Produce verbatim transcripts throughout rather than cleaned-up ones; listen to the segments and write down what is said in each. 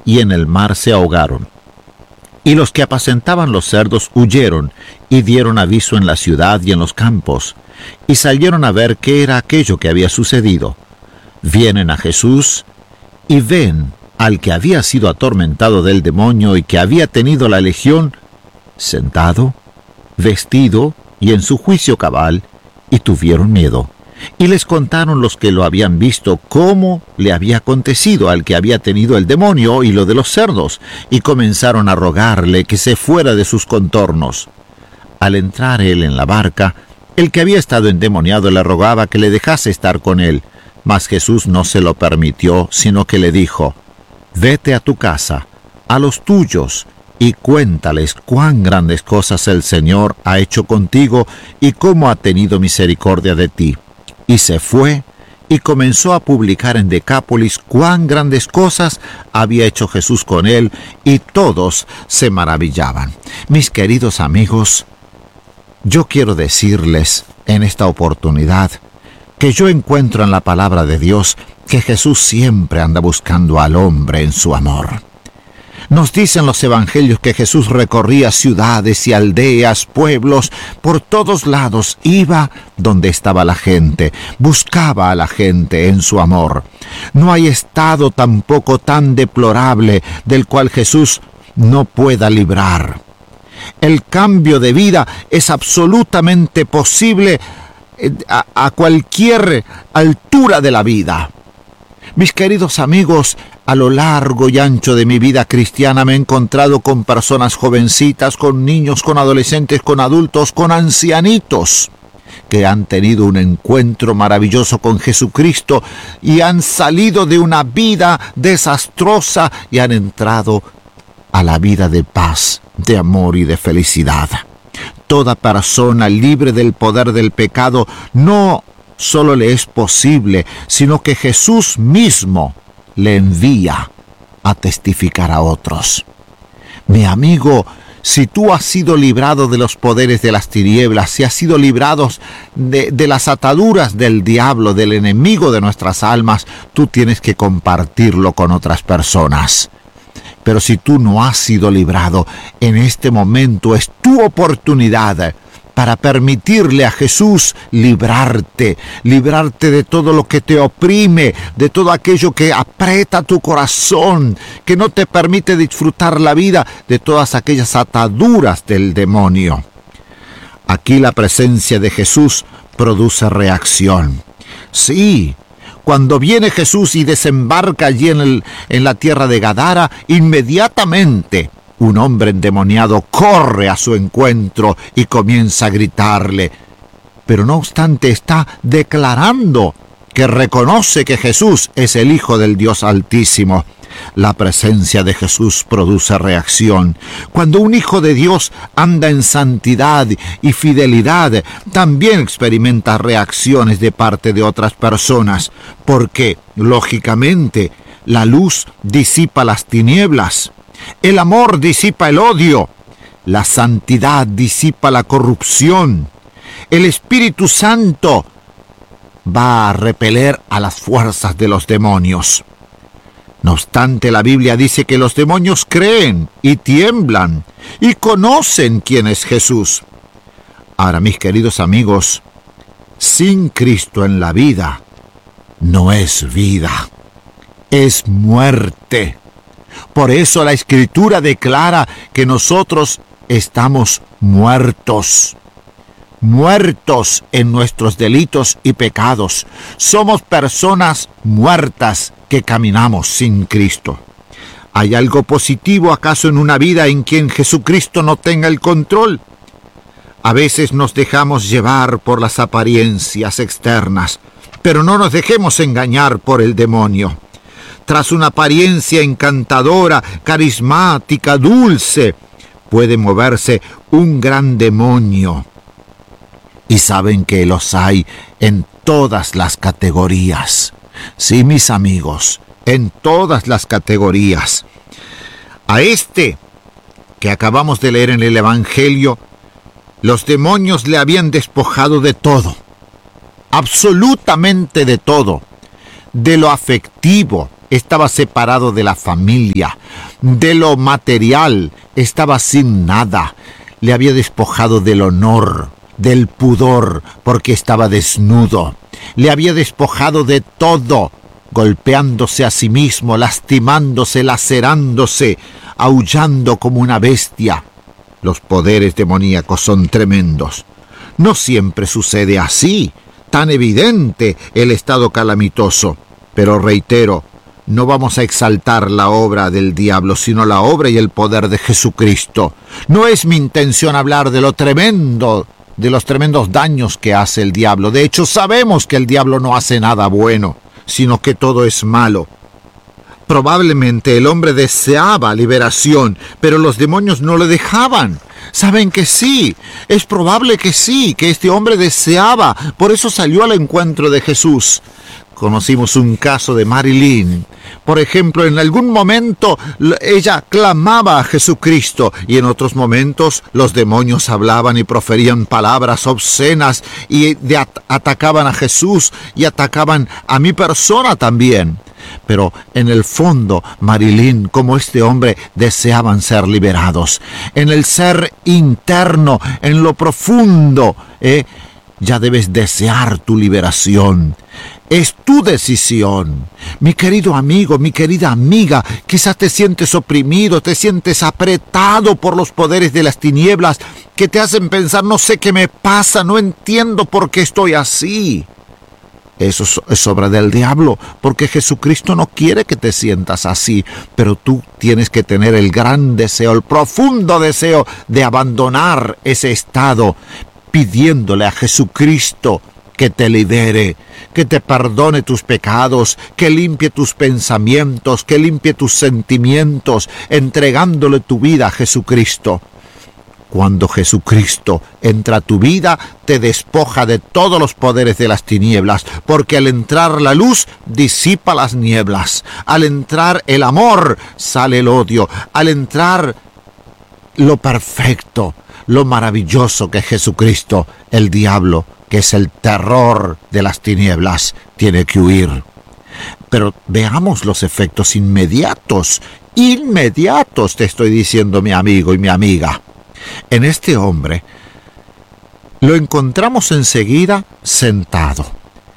y en el mar se ahogaron. Y los que apacentaban los cerdos huyeron y dieron aviso en la ciudad y en los campos, y salieron a ver qué era aquello que había sucedido. Vienen a Jesús y ven al que había sido atormentado del demonio y que había tenido la legión, sentado, vestido y en su juicio cabal, y tuvieron miedo. Y les contaron los que lo habían visto cómo le había acontecido al que había tenido el demonio y lo de los cerdos, y comenzaron a rogarle que se fuera de sus contornos. Al entrar él en la barca, el que había estado endemoniado le rogaba que le dejase estar con él, mas Jesús no se lo permitió, sino que le dijo: «Vete a tu casa, a los tuyos, y cuéntales cuán grandes cosas el Señor ha hecho contigo y cómo ha tenido misericordia de ti». Y se fue y comenzó a publicar en Decápolis cuán grandes cosas había hecho Jesús con él, y todos se maravillaban. Mis queridos amigos, yo quiero decirles en esta oportunidad que yo encuentro en la palabra de Dios que Jesús siempre anda buscando al hombre en su amor. Nos dicen los evangelios que Jesús recorría ciudades y aldeas, pueblos, por todos lados, iba donde estaba la gente, buscaba a la gente en su amor. No hay estado tampoco tan deplorable del cual Jesús no pueda librar. El cambio de vida es absolutamente posible a, a cualquier altura de la vida. Mis queridos amigos, a lo largo y ancho de mi vida cristiana me he encontrado con personas jovencitas, con niños, con adolescentes, con adultos, con ancianitos, que han tenido un encuentro maravilloso con Jesucristo y han salido de una vida desastrosa y han entrado a la vida de paz, de amor y de felicidad. Toda persona libre del poder del pecado no solo le es posible, sino que Jesús mismo le envía a testificar a otros. Mi amigo, si tú has sido librado de los poderes de las tinieblas, si has sido librado de, de las ataduras del diablo, del enemigo de nuestras almas, tú tienes que compartirlo con otras personas. Pero si tú no has sido librado, en este momento es tu oportunidad para permitirle a Jesús librarte, librarte de todo lo que te oprime, de todo aquello que aprieta tu corazón, que no te permite disfrutar la vida, de todas aquellas ataduras del demonio. Aquí la presencia de Jesús produce reacción. Sí, cuando viene Jesús y desembarca allí en, el, en la tierra de Gadara, inmediatamente un hombre endemoniado corre a su encuentro y comienza a gritarle. Pero no obstante está declarando que reconoce que Jesús es el Hijo del Dios Altísimo. La presencia de Jesús produce reacción. Cuando un hijo de Dios anda en santidad y fidelidad, también experimenta reacciones de parte de otras personas, porque, lógicamente, la luz disipa las tinieblas. El amor disipa el odio, la santidad disipa la corrupción. El Espíritu Santo va a repeler a las fuerzas de los demonios. No obstante, la Biblia dice que los demonios creen y tiemblan y conocen quién es Jesús. Ahora, mis queridos amigos, sin Cristo en la vida no es vida, es muerte. Por eso la Escritura declara que nosotros estamos muertos, muertos en nuestros delitos y pecados. Somos personas muertas que caminamos sin Cristo. ¿Hay algo positivo acaso en una vida en quien Jesucristo no tenga el control? A veces nos dejamos llevar por las apariencias externas, pero no nos dejemos engañar por el demonio. Tras una apariencia encantadora, carismática, dulce, puede moverse un gran demonio. Y saben que los hay en todas las categorías. Sí, mis amigos, en todas las categorías. A este que acabamos de leer en el Evangelio, los demonios le habían despojado de todo, absolutamente de todo, de lo afectivo, estaba separado de la familia, de lo material, estaba sin nada. Le había despojado del honor, del pudor, porque estaba desnudo. Le había despojado de todo, golpeándose a sí mismo, lastimándose, lacerándose, aullando como una bestia. Los poderes demoníacos son tremendos. No siempre sucede así, tan evidente el estado calamitoso. Pero reitero, no vamos a exaltar la obra del diablo, sino la obra y el poder de Jesucristo. No es mi intención hablar de lo tremendo, de los tremendos daños que hace el diablo. De hecho, sabemos que el diablo no hace nada bueno, sino que todo es malo. Probablemente el hombre deseaba liberación, pero los demonios no le dejaban. Saben que sí, es probable que sí, que este hombre deseaba, por eso salió al encuentro de Jesús. Conocimos un caso de Marilyn. Por ejemplo, en algún momento ella clamaba a Jesucristo y en otros momentos los demonios hablaban y proferían palabras obscenas y de at- atacaban a Jesús y atacaban a mi persona también. Pero en el fondo, Marilyn, como este hombre, deseaban ser liberados. En el ser interno, en lo profundo, ¿eh? ya debes desear tu liberación. Es tu decisión. Mi querido amigo, mi querida amiga, quizás te sientes oprimido, te sientes apretado por los poderes de las tinieblas que te hacen pensar, no sé qué me pasa, no entiendo por qué estoy así. Eso es obra del diablo, porque Jesucristo no quiere que te sientas así, pero tú tienes que tener el gran deseo, el profundo deseo de abandonar ese estado, pidiéndole a Jesucristo que te libere, que te perdone tus pecados, que limpie tus pensamientos, que limpie tus sentimientos, entregándole tu vida a Jesucristo. Cuando Jesucristo entra a tu vida, te despoja de todos los poderes de las tinieblas, porque al entrar la luz, disipa las nieblas. Al entrar el amor, sale el odio. Al entrar lo perfecto, lo maravilloso que es Jesucristo, el diablo, que es el terror de las tinieblas, tiene que huir. Pero veamos los efectos inmediatos, inmediatos te estoy diciendo, mi amigo y mi amiga. En este hombre lo encontramos enseguida sentado.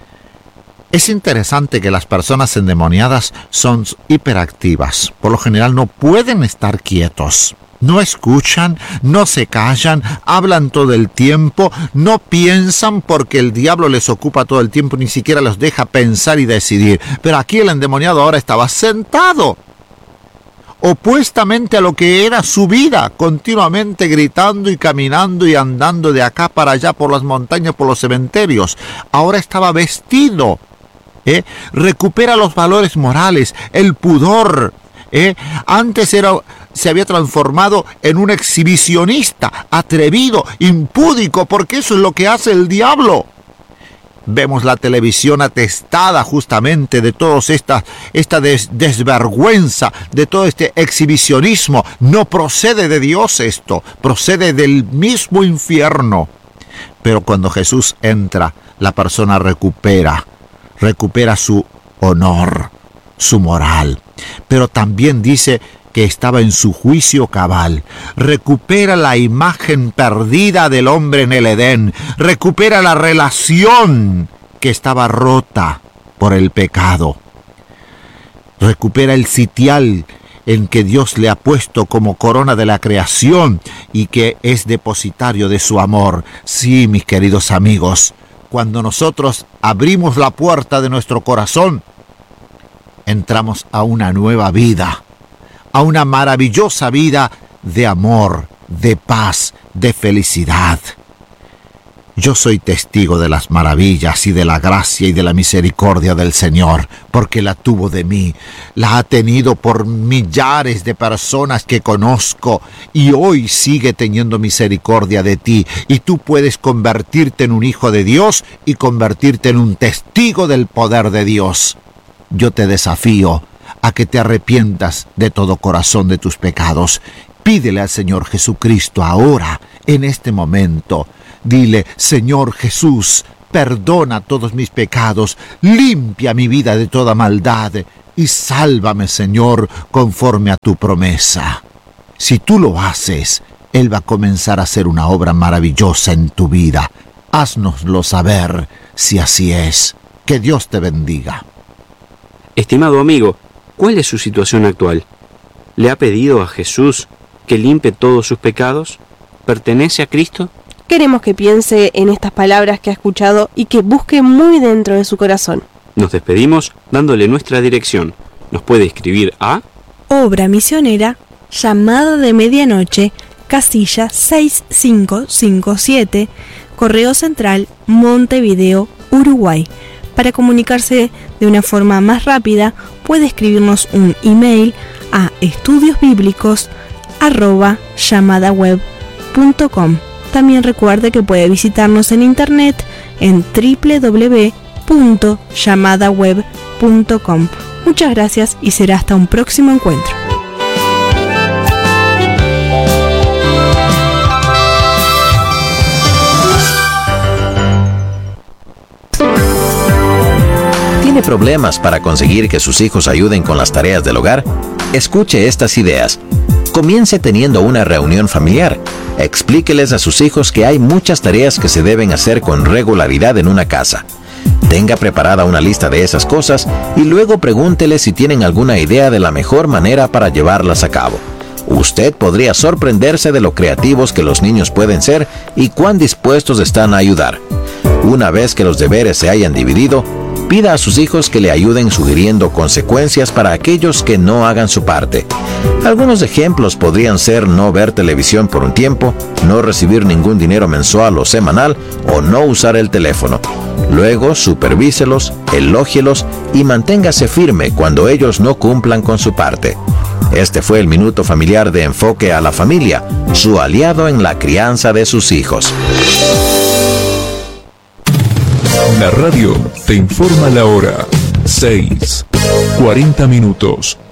Es interesante que las personas endemoniadas son hiperactivas. Por lo general no pueden estar quietos. No escuchan, no se callan, hablan todo el tiempo, no piensan porque el diablo les ocupa todo el tiempo, ni siquiera los deja pensar y decidir. Pero aquí el endemoniado ahora estaba sentado, opuestamente a lo que era su vida, continuamente gritando y caminando y andando de acá para allá por las montañas, por los cementerios. Ahora estaba vestido, ¿eh? Recupera los valores morales, el pudor, ¿eh? Antes era, se había transformado en un exhibicionista, atrevido, impúdico, porque eso es lo que hace el diablo. Vemos la televisión atestada justamente de toda esta, esta des, desvergüenza, de todo este exhibicionismo. No procede de Dios esto, procede del mismo infierno. Pero cuando Jesús entra, la persona recupera, recupera su honor, su moral. Pero también dice que estaba en su juicio cabal. Recupera la imagen perdida del hombre en el Edén. Recupera la relación que estaba rota por el pecado. Recupera el sitial en que Dios le ha puesto como corona de la creación y que es depositario de su amor. Sí, mis queridos amigos, cuando nosotros abrimos la puerta de nuestro corazón, entramos a una nueva vida, a una maravillosa vida de amor, de paz, de felicidad. Yo soy testigo de las maravillas y de la gracia y de la misericordia del Señor, porque la tuvo de mí, la ha tenido por millares de personas que conozco y hoy sigue teniendo misericordia de ti. Y tú puedes convertirte en un hijo de Dios y convertirte en un testigo del poder de Dios. Yo te desafío a que te arrepientas de todo corazón de tus pecados. Pídele al Señor Jesucristo ahora, en este momento. Dile: Señor Jesús, perdona todos mis pecados, limpia mi vida de toda maldad y sálvame, Señor, conforme a tu promesa. Si tú lo haces, Él va a comenzar a hacer una obra maravillosa en tu vida. Haznoslo saber si así es. Que Dios te bendiga. Estimado amigo, ¿cuál es su situación actual? ¿Le ha pedido a Jesús que limpie todos sus pecados? ¿Pertenece a Cristo? Queremos que piense en estas palabras que ha escuchado y que busque muy dentro de su corazón. Nos despedimos dándole nuestra dirección. Nos puede escribir a Obra Misionera, Llamada de Medianoche, casilla seis cinco cinco siete, Correo Central, Montevideo, Uruguay. Para comunicarse de una forma más rápida, puede escribirnos un email a estudiosbíblicos arroba llamadaweb punto com. También recuerde que puede visitarnos en internet en doble u doble u doble u punto llamadaweb punto com. Muchas gracias y será hasta un próximo encuentro. ¿Tiene problemas para conseguir que sus hijos ayuden con las tareas del hogar? Escuche estas ideas. Comience teniendo una reunión familiar. Explíqueles a sus hijos que hay muchas tareas que se deben hacer con regularidad en una casa. Tenga preparada una lista de esas cosas y luego pregúnteles si tienen alguna idea de la mejor manera para llevarlas a cabo. Usted podría sorprenderse de lo creativos que los niños pueden ser y cuán dispuestos están a ayudar. Una vez que los deberes se hayan dividido, pida a sus hijos que le ayuden sugiriendo consecuencias para aquellos que no hagan su parte. Algunos ejemplos podrían ser no ver televisión por un tiempo, no recibir ningún dinero mensual o semanal o no usar el teléfono. Luego, supervíselos, elógielos y manténgase firme cuando ellos no cumplan con su parte. Este fue el Minuto Familiar de Enfoque a la Familia, su aliado en la crianza de sus hijos. La radio te informa la hora. seis, cuarenta minutos.